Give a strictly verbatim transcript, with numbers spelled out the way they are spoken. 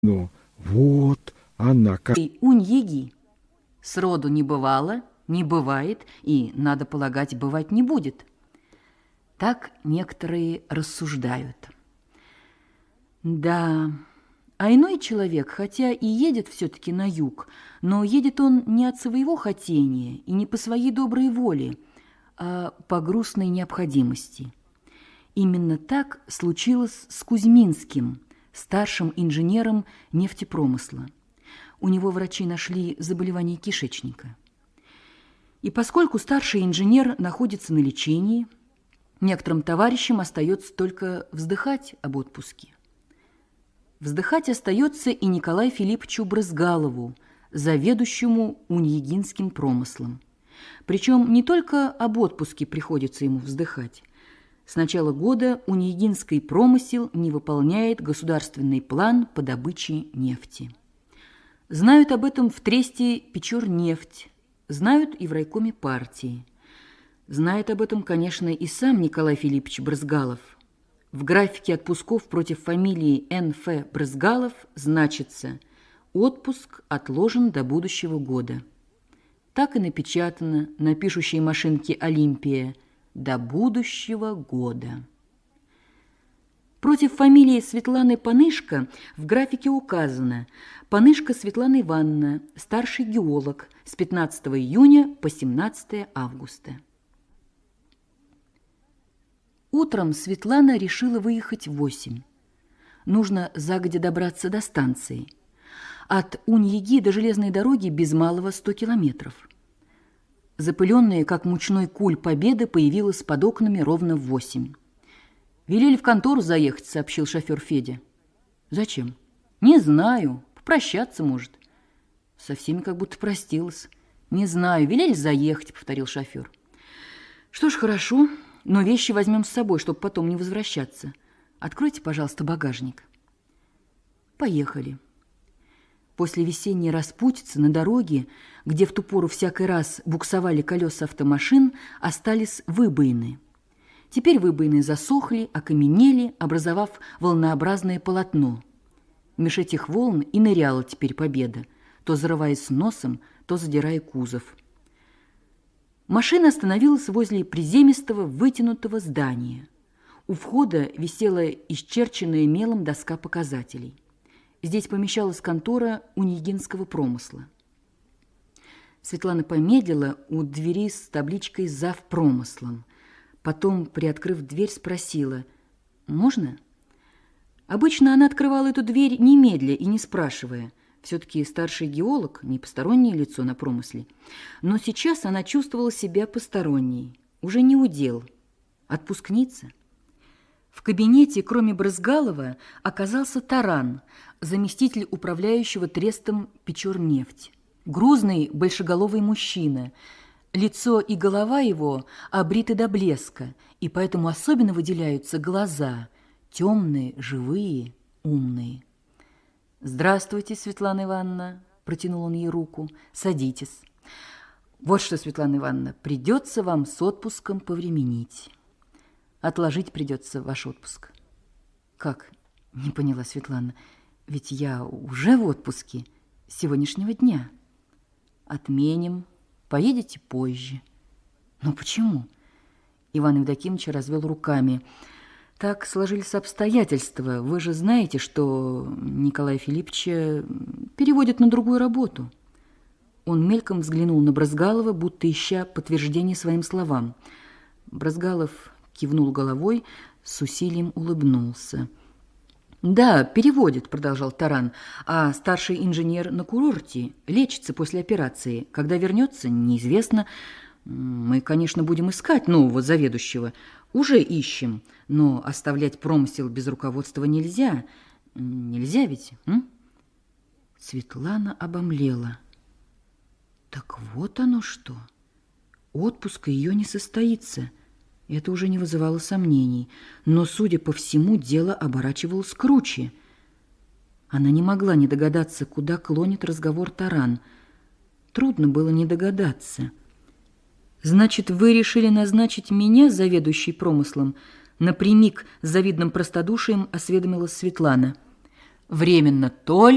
Ну, вот она как... Унь-Яги. Сроду не бывало, не бывает и, надо полагать, бывать не будет. Так некоторые рассуждают. Да, а иной человек, хотя и едет все-таки на юг, но едет он не от своего хотения и не по своей доброй воле, а по грустной необходимости. Именно так случилось с Кузьминским, старшим инженером нефтепромысла. У него врачи нашли заболевание кишечника. И поскольку старший инженер находится на лечении, некоторым товарищам остается только вздыхать об отпуске. Вздыхать остается и Николаю Филипповичу Брызгалову, заведующему Уньягинским промыслом. Причем не только об отпуске приходится ему вздыхать. С начала года Уньягинский промысел не выполняет государственный план по добыче нефти. Знают об этом в тресте «Печорнефть», знают и в райкоме партии. Знает об этом, конечно, и сам Николай Филиппович Брызгалов. В графике отпусков против фамилии Н Ф Брызгалов значится «Отпуск отложен до будущего года». Так и напечатано на пишущей машинке «Олимпия» «До будущего года». Против фамилии Светланы Панышко в графике указано Панышко Светлана Ивановна, старший геолог, с пятнадцатого июня по семнадцатое августа. Утром Светлана решила выехать в восемь. Нужно загодя добраться до станции. От Унь-Яги до железной дороги без малого сто километров. Запыленная, как мучной куль, Победа появилась под окнами ровно в восемь. «Велели в контору заехать», — сообщил шофер Федя. «Зачем?» «Не знаю. Попрощаться, может». Со всеми как будто простилась. «Не знаю. Велели заехать», — повторил шофер. «Что ж, хорошо, но вещи возьмем с собой, чтобы потом не возвращаться. Откройте, пожалуйста, багажник». Поехали. После весенней распутицы на дороге, где в ту пору всякий раз буксовали колеса автомашин, остались выбоины. Теперь выбоины засохли, окаменели, образовав волнообразное полотно. Меж этих волн и ныряла теперь Победа, то зарываясь носом, то задирая кузов. Машина остановилась возле приземистого вытянутого здания. У входа висела исчерченная мелом доска показателей. Здесь помещалась контора Уньягинского промысла. Светлана помедлила у двери с табличкой «Зав. Промыслом». Потом, приоткрыв дверь, спросила: «Можно?» Обычно она открывала эту дверь немедля и не спрашивая. Все-таки старший геолог, не постороннее лицо на промысле. Но сейчас она чувствовала себя посторонней, уже не удел, отпускница. В кабинете, кроме Брызгалова, оказался Таран, заместитель управляющего трестом «Печорнефть». Грузный, большеголовый мужчина. Лицо и голова его обриты до блеска, и поэтому особенно выделяются глаза, темные, живые, умные. «Здравствуйте, Светлана Ивановна», – протянул он ей руку, – «садитесь. Вот что, Светлана Ивановна, придется вам с отпуском повременить. Отложить придется ваш отпуск». «Как?» – не поняла Светлана. «Ведь я уже в отпуске с сегодняшнего дня». «Отменим. Поедете позже». «Но почему?» Иван Евдокимович развел руками. «Так сложились обстоятельства. Вы же знаете, что Николая Филипповича переводят на другую работу». Он мельком взглянул на Брызгалова, будто ища подтверждение своим словам. Брызгалов кивнул головой, с усилием улыбнулся. «Да, переводит», — продолжал Таран, «а старший инженер на курорте лечится после операции. Когда вернется, неизвестно. Мы, конечно, будем искать нового заведующего. Уже ищем, но оставлять промысел без руководства нельзя. Нельзя ведь, м?» Светлана обомлела. Так вот оно что. Отпуск ее не состоится. Это уже не вызывало сомнений, но, судя по всему, дело оборачивалось круче. Она не могла не догадаться, куда клонит разговор Таран. Трудно было не догадаться. «Значит, вы решили назначить меня заведующей промыслом?» Напрямик с завидным простодушием осведомилась Светлана. «Временно только...»